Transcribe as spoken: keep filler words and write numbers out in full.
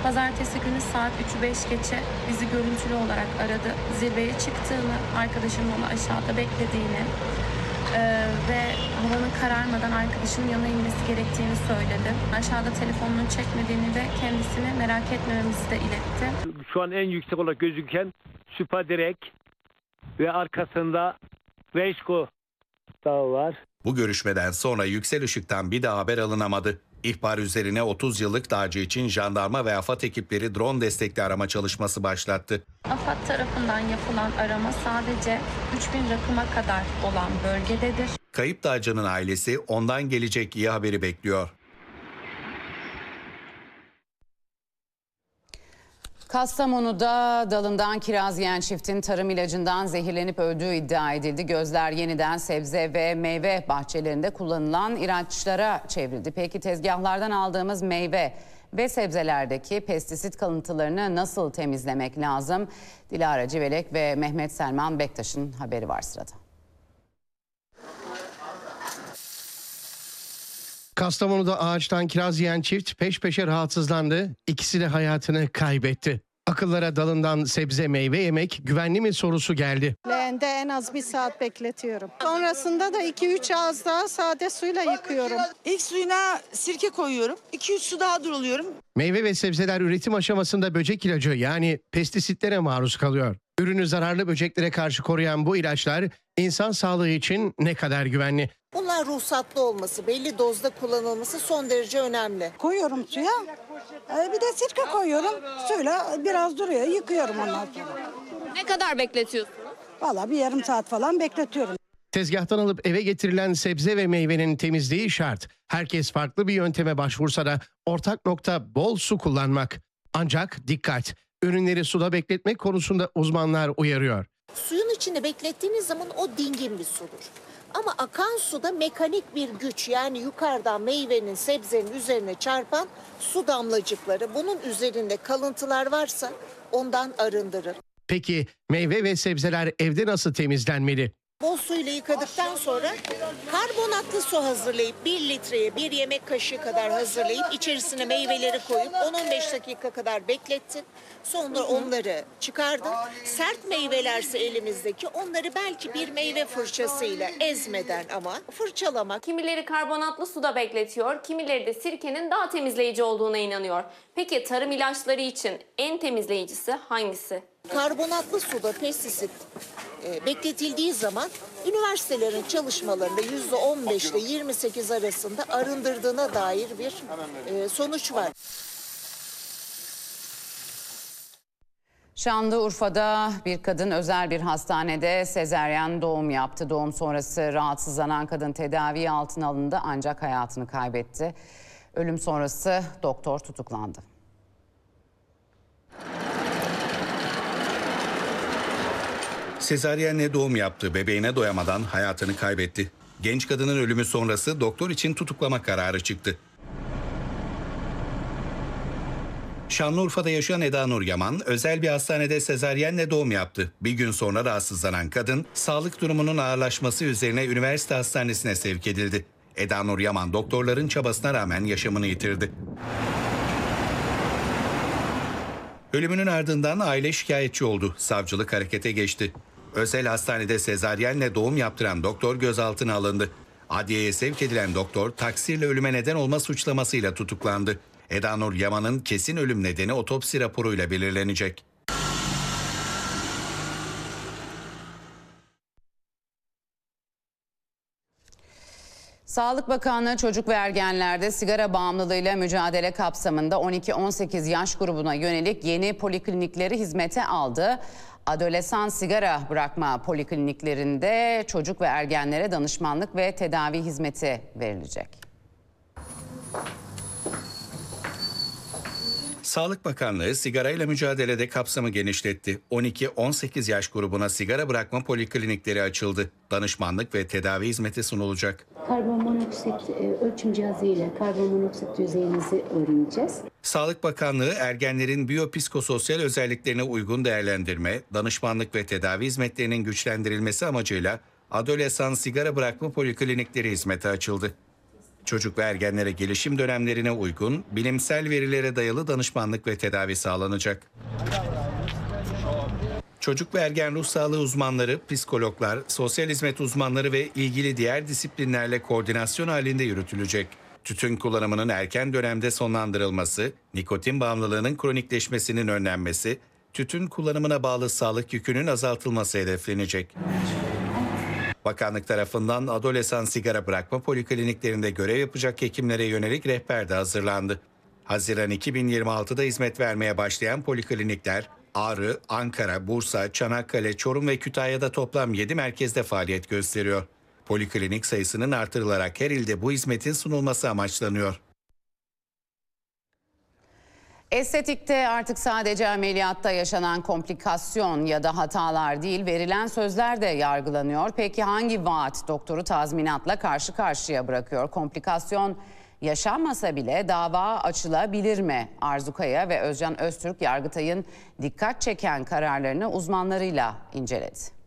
Pazartesi günü saat üçü beş geçe bizi görüntülü olarak aradı. Zirveye çıktığını, arkadaşının onu aşağıda beklediğini e, ve havanın kararmadan arkadaşının yanına inmesi gerektiğini söyledi. Aşağıda telefonunu çekmediğini ve kendisini merak etmememizi de iletti. Şu an en yüksek olarak gözüken Süpadirek ve arkasında Reşko Dağı var. Bu görüşmeden sonra Yüksel Işık'tan bir daha haber alınamadı. İhbar üzerine otuz yıllık dağcı için jandarma ve AFAD ekipleri drone destekli arama çalışması başlattı. AFAD tarafından yapılan arama sadece üç bin rakıma kadar olan bölgededir. Kayıp dağcının ailesi ondan gelecek iyi haberi bekliyor. Kastamonu'da dalından kiraz yiyen çiftin tarım ilacından zehirlenip öldüğü iddia edildi. Gözler yeniden sebze ve meyve bahçelerinde kullanılan ilaçlara çevrildi. Peki tezgahlardan aldığımız meyve ve sebzelerdeki pestisit kalıntılarını nasıl temizlemek lazım? Dilara Civelek ve Mehmet Selman Bektaş'ın haberi var sırada. Kastamonu'da ağaçtan kiraz yiyen çift peş peşe rahatsızlandı. İkisi de hayatını kaybetti. Akıllara dalından sebze meyve yemek güvenli mi sorusu geldi. Leğende en az bir saat bekletiyorum. Sonrasında da iki üç ağız daha sade suyla yıkıyorum. İlk suyuna sirke koyuyorum. iki üç su daha duruluyorum. Meyve ve sebzeler üretim aşamasında böcek ilacı yani pestisitlere maruz kalıyor. Ürünü zararlı böceklere karşı koruyan bu ilaçlar insan sağlığı için ne kadar güvenli? Bunlar ruhsatlı olması, belli dozda kullanılması son derece önemli. Koyuyorum suya. Bir de sirke koyuyorum. Suyla biraz duruyor. Yıkıyorum ondan sonra. Ne kadar bekletiyorsunuz? Vallahi bir yarım saat falan bekletiyorum. Tezgahtan alıp eve getirilen sebze ve meyvenin temizliği şart. Herkes farklı bir yönteme başvursa da ortak nokta bol su kullanmak. Ancak dikkat! Ürünleri suda bekletmek konusunda uzmanlar uyarıyor. Suyun içinde beklettiğiniz zaman o dingin bir sudur. Ama akan suda mekanik bir güç, yani yukarıdan meyvenin, sebzenin üzerine çarpan su damlacıkları, bunun üzerinde kalıntılar varsa ondan arındırır. Peki meyve ve sebzeler evde nasıl temizlenmeli? Bol suyla yıkadıktan sonra karbonatlı su hazırlayıp bir litreye bir yemek kaşığı kadar hazırlayıp içerisine meyveleri koyup on on beş dakika kadar beklettin. Sonra onları çıkardın. Sert meyvelerse elimizdeki onları belki bir meyve fırçasıyla ezmeden ama fırçalamak. Kimileri karbonatlı suda bekletiyor, kimileri de sirkenin daha temizleyici olduğuna inanıyor. Peki tarım ilaçları için en temizleyicisi hangisi? Karbonatlı suda pestisit e, bekletildiği zaman üniversitelerin çalışmalarında yüzde on beş ile yirmi sekiz arasında arındırdığına dair bir e, sonuç var. Şanlıurfa'da bir kadın özel bir hastanede sezaryen doğum yaptı. Doğum sonrası rahatsızlanan kadın tedavi altına alındı ancak hayatını kaybetti. Ölüm sonrası doktor tutuklandı. Sezaryenle doğum yaptı, bebeğine doyamadan hayatını kaybetti. Genç kadının ölümü sonrası doktor için tutuklama kararı çıktı. Şanlıurfa'da yaşayan Eda Nur Yaman özel bir hastanede sezaryenle doğum yaptı. Bir gün sonra rahatsızlanan kadın sağlık durumunun ağırlaşması üzerine üniversite hastanesine sevk edildi. Eda Nur Yaman doktorların çabasına rağmen yaşamını yitirdi. Ölümünün ardından aile şikayetçi oldu. Savcılık harekete geçti. Özel hastanede sezaryenle doğum yaptıran doktor gözaltına alındı. Adliyeye sevk edilen doktor taksirle ölüme neden olma suçlamasıyla tutuklandı. Eda Nur Yaman'ın kesin ölüm nedeni otopsi raporuyla belirlenecek. Sağlık Bakanlığı çocuk ve ergenlerde sigara bağımlılığıyla mücadele kapsamında on iki on sekiz yaş grubuna yönelik yeni poliklinikleri hizmete aldı. Adolesan sigara bırakma polikliniklerinde çocuk ve ergenlere danışmanlık ve tedavi hizmeti verilecek. Sağlık Bakanlığı sigarayla mücadelede kapsamı genişletti. on iki on sekiz yaş grubuna sigara bırakma poliklinikleri açıldı. Danışmanlık ve tedavi hizmeti sunulacak. Karbonmonoksit ölçüm cihazıyla karbonmonoksit düzeyinizi öğreneceğiz. Sağlık Bakanlığı ergenlerin biyopsikososyal özelliklerine uygun değerlendirme, danışmanlık ve tedavi hizmetlerinin güçlendirilmesi amacıyla Adolesan sigara bırakma poliklinikleri hizmete açıldı. Çocuk ve ergenlere gelişim dönemlerine uygun, bilimsel verilere dayalı danışmanlık ve tedavi sağlanacak. Çocuk ve ergen ruh sağlığı uzmanları, psikologlar, sosyal hizmet uzmanları ve ilgili diğer disiplinlerle koordinasyon halinde yürütülecek. Tütün kullanımının erken dönemde sonlandırılması, nikotin bağımlılığının kronikleşmesinin önlenmesi, tütün kullanımına bağlı sağlık yükünün azaltılması hedeflenecek. Bakanlık tarafından adolesan sigara bırakma polikliniklerinde görev yapacak hekimlere yönelik rehber de hazırlandı. Haziran iki bin yirmi altıda hizmet vermeye başlayan poliklinikler, Ağrı, Ankara, Bursa, Çanakkale, Çorum ve Kütahya'da toplam yedi merkezde faaliyet gösteriyor. Poliklinik sayısının artırılarak her ilde bu hizmetin sunulması amaçlanıyor. Estetikte artık sadece ameliyatta yaşanan komplikasyon ya da hatalar değil, verilen sözler de yargılanıyor. Peki hangi vaat doktoru tazminatla karşı karşıya bırakıyor? Komplikasyon yaşanmasa bile dava açılabilir mi? Arzu Kaya ve Özcan Öztürk, Yargıtay'ın dikkat çeken kararlarını uzmanlarıyla inceledi.